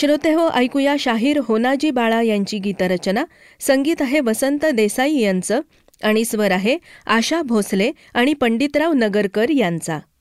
श्रोतेहो, ऐकूया शाहीर होनाजी बाळा यांची गीतरचना. संगीत आहे वसंत देसाई यांचं आणि स्वर आहे आशा भोसले आणि पंडितराव नगरकर यांचा.